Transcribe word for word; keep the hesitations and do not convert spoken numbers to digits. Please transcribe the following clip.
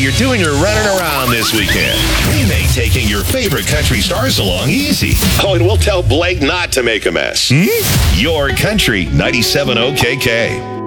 you're doing your running around this weekend, we make taking your favorite country stars along easy. Oh, and we'll tell Blake not to make a mess. Hmm? Your Country ninety-seven O K K.